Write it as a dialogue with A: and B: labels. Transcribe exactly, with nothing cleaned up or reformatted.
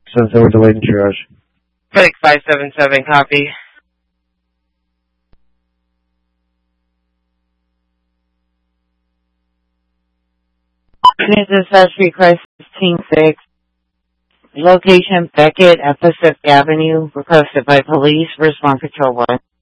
A: Since they were delayed in triage.
B: Clinic five seven seven, copy.
C: Dispatch request Team six. Location Beckett at Pacific Avenue, requested by police. Respond Patrol one.